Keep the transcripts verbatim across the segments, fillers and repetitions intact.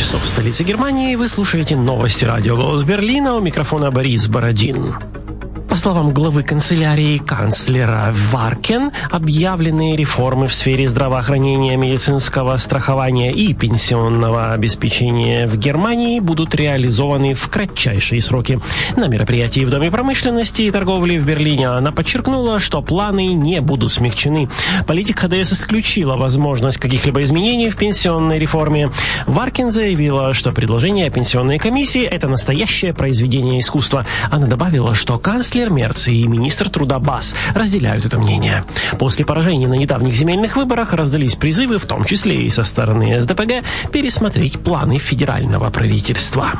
часов в столице Германии. Вы слушаете новости радио «Голос Берлина». У микрофона Борис Бородин. По словам главы канцелярии канцлера Варкен, объявленные реформы в сфере здравоохранения, медицинского страхования и пенсионного обеспечения в Германии будут реализованы в кратчайшие сроки. На мероприятии в Доме промышленности и торговли в Берлине она подчеркнула, что планы не будут смягчены. Политик ХДС исключила возможность каких-либо изменений в пенсионной реформе. Варкен заявила, что предложение о пенсионной комиссии – это настоящее произведение искусства. Она добавила, что канцлер Мерц и министр труда Бас разделяют это мнение. После поражения на недавних земельных выборах раздались призывы, в том числе и со стороны СДПГ, пересмотреть планы федерального правительства.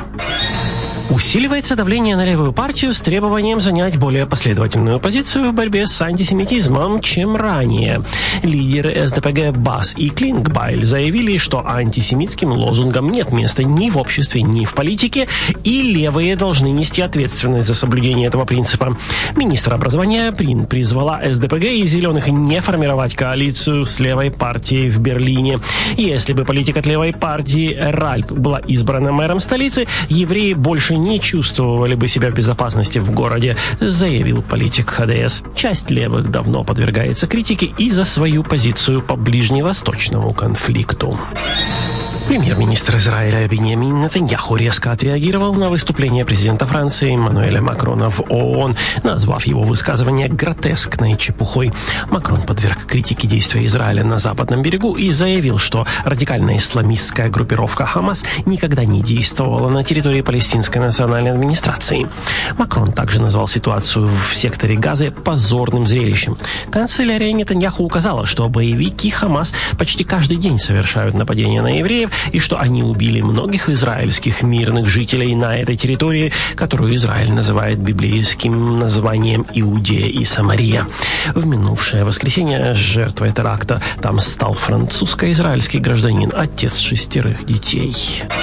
Усиливается давление на левую партию с требованием занять более последовательную позицию в борьбе с антисемитизмом, чем ранее. Лидеры СДПГ Бас и Клингбайль заявили, что антисемитским лозунгам нет места ни в обществе, ни в политике, и левые должны нести ответственность за соблюдение этого принципа. Министр образования Прин призвала СДПГ и Зеленых не формировать коалицию с левой партией в Берлине. Если бы политик от левой партии Ральп была избрана мэром столицы, евреи больше не чувствовали бы себя в безопасности в городе, заявил политик ХДС. Часть левых давно подвергается критике и за свою позицию по ближневосточному конфликту. Премьер-министр Израиля Биньямин Нетаньяху резко отреагировал на выступление президента Франции Эммануэля Макрона в ООН, назвав его высказывание гротескной чепухой. Макрон подверг критике действия Израиля на Западном берегу и заявил, что радикальная исламистская группировка Хамас никогда не действовала на территории Палестинской национальной администрации. Макрон также назвал ситуацию в секторе Газы позорным зрелищем. Канцелярия Нетаньяху указала, что боевики Хамас почти каждый день совершают нападения на евреев, и что они убили многих израильских мирных жителей на этой территории, которую Израиль называет библейским названием Иудея и Самария. В минувшее воскресенье жертвой теракта там стал французско-израильский гражданин, отец шестерых детей.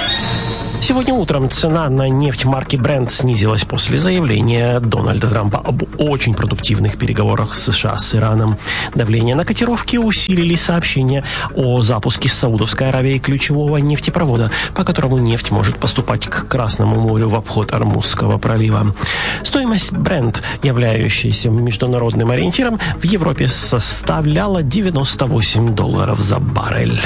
Сегодня утром цена на нефть марки Brent снизилась после заявления Дональда Трампа об очень продуктивных переговорах США с Ираном. Давление на котировки усилили сообщения о запуске с Саудовской Аравией ключевого нефтепровода, по которому нефть может поступать к Красному морю в обход Ормузского пролива. Стоимость Brent, являющаяся международным ориентиром, в Европе составляла девяносто восемь долларов за баррель.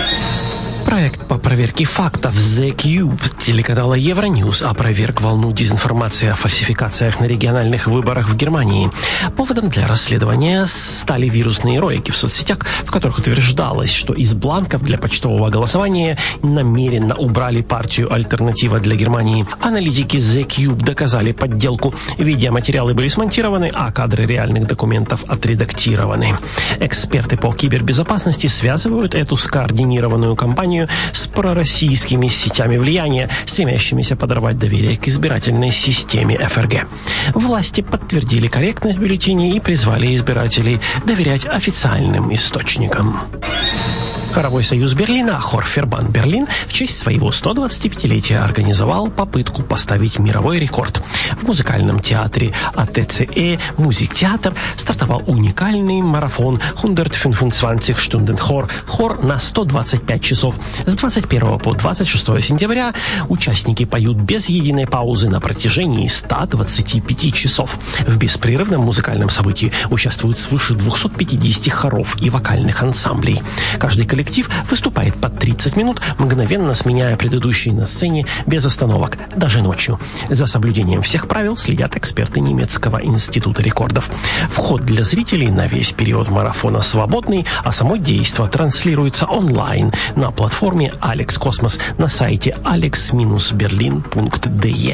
Проект по проверке фактов The Cube телеканала Euronews опроверг волну дезинформации о фальсификациях на региональных выборах в Германии. Поводом для расследования стали вирусные ролики в соцсетях, в которых утверждалось, что из бланков для почтового голосования намеренно убрали партию «Альтернатива для Германии». Аналитики The Cube доказали подделку. Видеоматериалы были смонтированы, а кадры реальных документов отредактированы. Эксперты по кибербезопасности связывают эту скоординированную кампанию с пророссийскими сетями влияния, стремящимися подорвать доверие к избирательной системе эф эр гэ. Власти подтвердили корректность бюллетеней и призвали избирателей доверять официальным источникам. Хоровой союз Берлина Хорфербан Берлин в честь своего сто двадцатипятилетия организовал попытку поставить мировой рекорд. В музыкальном театре а тэ цэ э «Музиктеатр» стартовал уникальный марафон сто двадцать Stunden Хор, хор на сто двадцать пять часов. С двадцать первого по двадцать шестое сентября участники поют без единой паузы на протяжении ста двадцати пяти часов. В беспрерывном музыкальном событии участвуют свыше двухсот пятидесяти хоров и вокальных ансамблей. Каждый коллектив Коллектив выступает по тридцать минут, мгновенно сменяя предыдущий на сцене без остановок, даже ночью. За соблюдением всех правил следят эксперты немецкого института рекордов. Вход для зрителей на весь период марафона свободный, а само действо транслируется онлайн на платформе Алекс Космос на сайте алекс берлин точка ди и.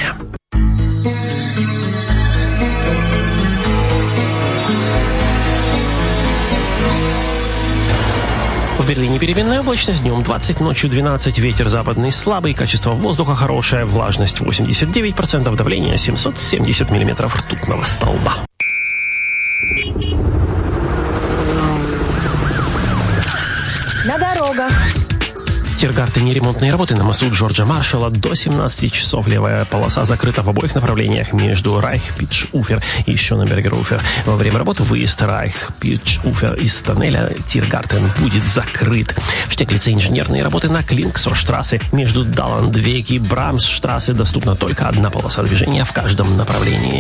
В Берлине переменная облачность, днем двадцать, ночью двенадцать, ветер западный слабый, качество воздуха хорошее, влажность восемьдесят девять процентов, давление семьсот семьдесят миллиметров ртутного столба. На дорогах. В Тиргартене ремонтные работы на мосту Джорджа Маршалла. До семнадцати часов левая полоса закрыта в обоих направлениях между Райх-Питш-Уфер и Шоненбергер-Уфер. Во время работы выезд Райх-Питш-Уфер из тоннеля Тиргартен будет закрыт. В Штеглице инженерные работы на Клинксорштрассе. Между Даландвег и Брамсштрассе доступна только одна полоса движения в каждом направлении.